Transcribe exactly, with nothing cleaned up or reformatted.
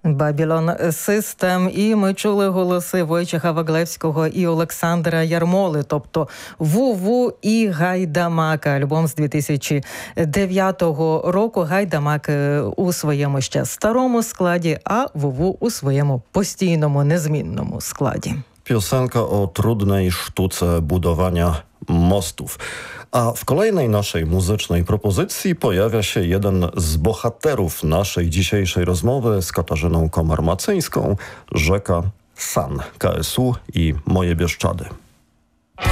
Babylon System. І ми чули голоси Войчеха Ваглевського і Олександра Ярмоли, тобто «Ву-Ву» і «Гайдамак». Альбом з дві тисячі дев'ятого року. «Гайдамак» у своєму ще старому складі, а «Ву-Ву» у своєму постійному, незмінному складі. Piosenka o trudnej sztuce budowania mostów. A w kolejnej naszej muzycznej propozycji pojawia się jeden z bohaterów naszej dzisiejszej rozmowy z Katarzyną Komar-Macyńską, rzeka San, K S U i Moje Bieszczady.